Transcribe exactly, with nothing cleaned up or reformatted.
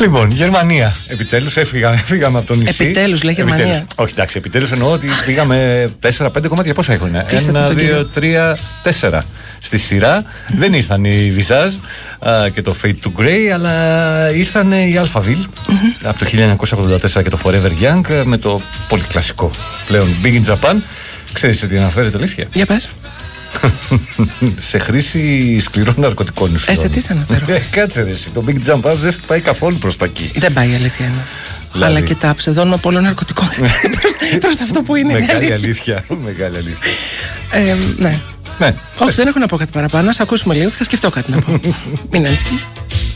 Λοιπόν, Γερμανία. Επιτέλους έφυγαμε, έφυγαμε από το νησί. Επιτέλους, λέει Γερμανία. Επιτέλους. Όχι, εντάξει, επιτέλους εννοώ ότι πήγαμε τέσσερα πέντε κομμάτια. Πόσα έχουν? ένα, δύο, τρία, τέσσερα στη σειρά. Δεν ήρθαν οι Visage και το Fade to Grey, αλλά ήρθαν οι Alphaville mm-hmm. από το χίλια εννιακόσια ογδόντα τέσσερα και το Forever Young με το πολύ κλασικό πλέον Big in Japan. Ξέρεις σε τι αναφέρεται, αλήθεια? Για πες. Σε χρήση σκληρών ναρκωτικών ουσιών. Ε, σε τι θα αναφέρω? Κάτσε ρε εσύ, το Big Jump δεν πάει καθόλου προς τα εκεί. Δεν πάει, η αλήθεια είναι. Δηλαδή. Αλλά και τα ψευδόνυμα πολλών ναρκωτικών προς αυτό που είναι. Μεγάλη αλήθεια. Μεγάλη αλήθεια. ε, ναι. ναι. Όχι, δεν έχω να πω κάτι παραπάνω. Ας ακούσουμε λίγο και θα σκεφτώ κάτι να πω. Μην ανησυχείς.